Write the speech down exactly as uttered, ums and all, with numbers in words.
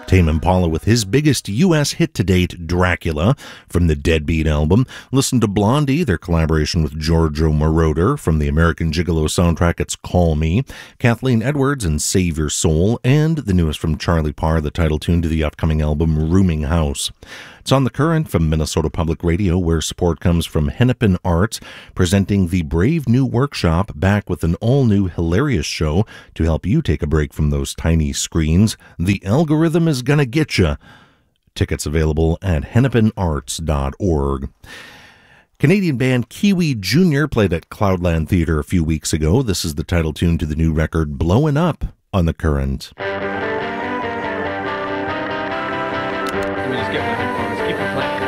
Tame Impala with his biggest U S hit to date, Dracula, from the Deadbeat album. Listen to Blondie, their collaboration with Giorgio Moroder, from the American Gigolo soundtrack, it's Call Me. Kathleen Edwards and Save Your Soul, and the newest from Charlie Parr, the title tune to the upcoming album, Rooming House. It's on The Current from Minnesota Public Radio, where support comes from Hennepin Arts, presenting the Brave New Workshop, back with an all-new hilarious show to help you take a break from those tiny screens. The algorithm is gonna get you. Tickets available at hennepin arts dot org. Canadian band Kiwi Junior played at Cloudland Theatre a few weeks ago. This is the title tune to the new record, Blowin' Up, on The Current. Let me just get my headphones. Keep it playing.